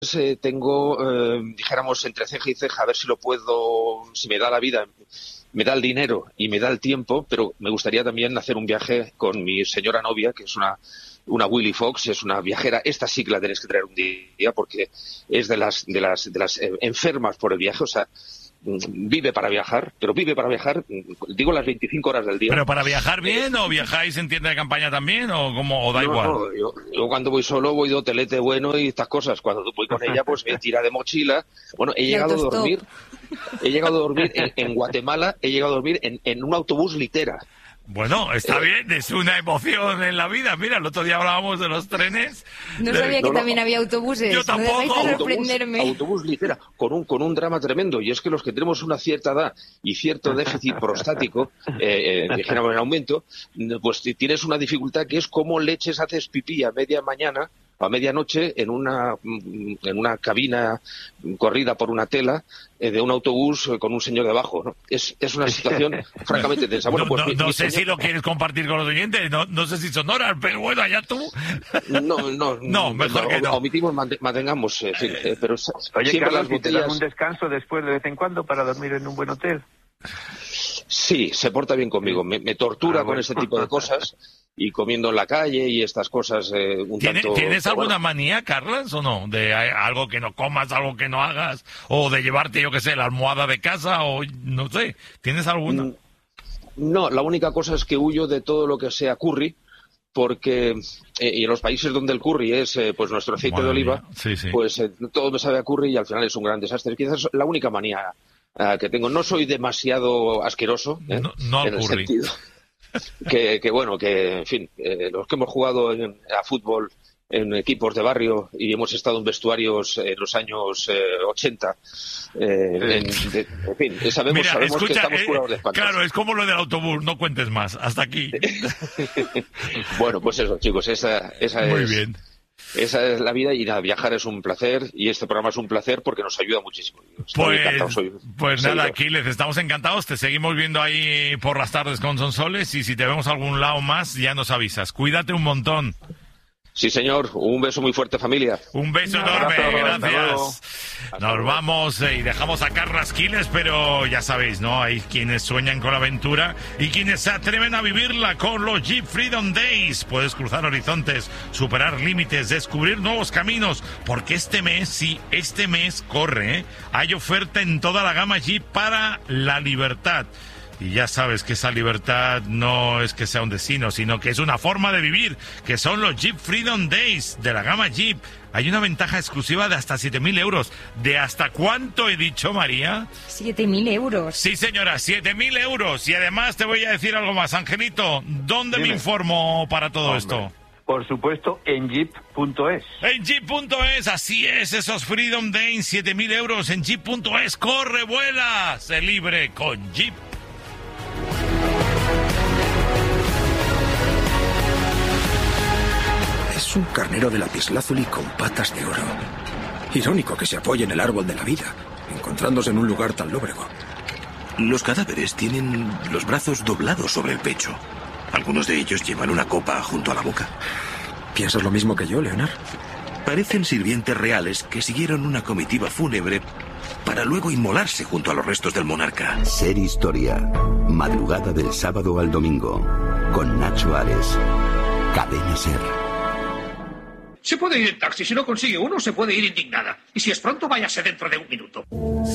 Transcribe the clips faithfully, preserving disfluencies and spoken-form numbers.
eh, tengo, eh, dijéramos, entre ceja y ceja, a ver si lo puedo, si me da la vida, me da el dinero y me da el tiempo, pero me gustaría también hacer un viaje con mi señora novia, que es una una Willy Fox, es una viajera. Esta sí que la tenéis que traer un día porque es de las de las de las eh, enfermas por el viaje, o sea, vive para viajar, pero vive para viajar, digo, las veinticinco horas del día. ¿Pero para viajar bien o viajáis en tienda de campaña también o como o da no, igual? No, yo, yo cuando voy solo voy de hotelete bueno y estas cosas. Cuando voy con ella, pues me tira de mochila. Bueno, he llegado a dormir, he llegado a dormir en, en Guatemala, he llegado a dormir en, en un autobús litera. Bueno, está bien, es una emoción en la vida. Mira, el otro día hablábamos de los trenes. No sabía de... que no, también no. había autobuses. Yo tampoco. No dejáis de sorprenderme. Autobús, autobús litera, con un, con un drama tremendo. Y es que los que tenemos una cierta edad y cierto déficit prostático, eh, eh, en aumento, pues tienes una dificultad que es cómo leches haces pipí a media mañana, a medianoche, en una en una cabina corrida por una tela eh, de un autobús eh, con un señor debajo, ¿no? Es, es una situación francamente tensa. Bueno, no pues no, mi, no mi sé señor... si lo quieres compartir con los oyentes, no, no sé si son horas, pero bueno, allá tú. No, no, no, mejor no, que no. Omitimos, mantengamos, en fin, eh, pero Oye, siempre Carlos, las botellas... ¿te dan un descanso después de vez en cuando para dormir en un buen hotel? Sí, se porta bien conmigo, me, me tortura ah, con bueno. ese tipo de cosas y comiendo en la calle y estas cosas eh, un ¿Tiene, tanto... ¿Tienes alguna bueno. manía, Carlas, o no? De algo que no comas, algo que no hagas, o de llevarte, yo qué sé, la almohada de casa, o no sé, ¿tienes alguna? No, la única cosa es que huyo de todo lo que sea curry, porque eh, y en los países donde el curry es eh, pues nuestro aceite Madre de oliva, sí, sí. pues eh, todo me sabe a curry y al final es un gran desastre. Quizás la única manía uh, que tengo. No soy demasiado asqueroso, ¿eh? No, no en el curry. sentido que, que bueno, que en fin, eh, los que hemos jugado en, a fútbol en equipos de barrio y hemos estado en vestuarios en los años eh, ochenta, eh, en, de, en fin, sabemos, Mira, sabemos escucha, que estamos eh, curados de espantos. Claro, es como lo del autobús, no cuentes más, hasta aquí. Bueno, pues eso, chicos, esa, esa Muy es... bien. Esa es la vida y nada, viajar es un placer y este programa es un placer porque nos ayuda muchísimo. Estoy Pues, soy, pues soy nada, yo. Aquiles, estamos encantados, te seguimos viendo ahí por las tardes con Sonsoles y si te vemos algún lado más ya nos avisas. Cuídate un montón. Sí, señor. Un beso muy fuerte, familia. Un beso Un enorme, abrazo, hasta luego. gracias. Hasta Nos luego. vamos eh, y dejamos a Carlas Quiles, pero ya sabéis, ¿no? Hay quienes sueñan con la aventura y quienes se atreven a vivirla con los Jeep Freedom Days. Puedes cruzar horizontes, superar límites, descubrir nuevos caminos, porque este mes, sí, este mes corre, ¿eh? Hay oferta en toda la gama Jeep para la libertad. Y ya sabes que esa libertad no es que sea un destino, sino que es una forma de vivir, que son los Jeep Freedom Days de la gama Jeep. Hay una ventaja exclusiva de hasta siete mil euros. ¿De hasta cuánto he dicho, María? siete mil euros. Sí, señora, siete mil euros. Y además te voy a decir algo más. Angelito, ¿dónde Dime. me informo para todo Hombre. esto? Por supuesto, en jeep punto es. En jeep punto es, así es, esos Freedom Days, siete mil euros en jeep punto es. ¡Corre, vuela! Sé libre con Jeep. Es un carnero de lapislázuli con patas de oro. Irónico que se apoye en el árbol de la vida, encontrándose en un lugar tan lóbrego. Los cadáveres tienen los brazos doblados sobre el pecho. Algunos de ellos llevan una copa junto a la boca. ¿Piensas lo mismo que yo, Leonard? Parecen sirvientes reales que siguieron una comitiva fúnebre para luego inmolarse junto a los restos del monarca. Ser Historia. Madrugada del sábado al domingo. Con Nacho Ares. Cadena Ser. Se puede ir en taxi. Si no consigue uno, se puede ir indignada. Y si es pronto, váyase dentro de un minuto.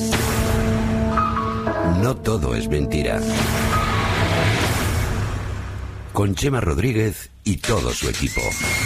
No todo es mentira. Con Chema Rodríguez y todo su equipo.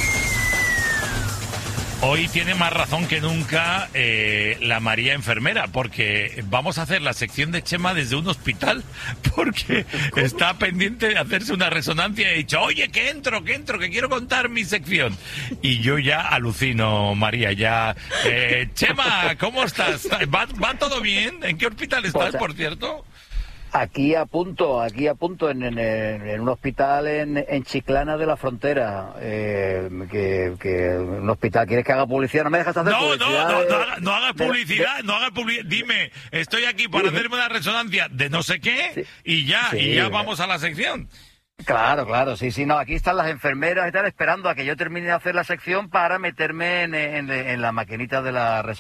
Hoy tiene más razón que nunca eh, la María enfermera, porque vamos a hacer la sección de Chema desde un hospital, porque está pendiente de hacerse una resonancia y ha dicho, oye, que entro, que entro, que quiero contar mi sección. Y yo ya alucino, María, ya. Eh, Chema, ¿cómo estás? ¿Va, ¿Va todo bien? ¿En qué hospital estás, por cierto? Aquí a punto, aquí a punto, en, en, en un hospital en, en Chiclana de la Frontera. Eh, que, que un hospital, ¿quieres que haga publicidad? No me dejas hacer no, publicidad. No, no, de, no, haga, no hagas publicidad, de, no hagas publicidad. Dime, estoy aquí para sí, hacerme una resonancia de no sé qué sí, y ya, sí, y ya vamos a la sección. Claro, claro, sí, sí, no, aquí están las enfermeras y tal esperando a que yo termine de hacer la sección para meterme en, en, en la maquinita de la resonancia.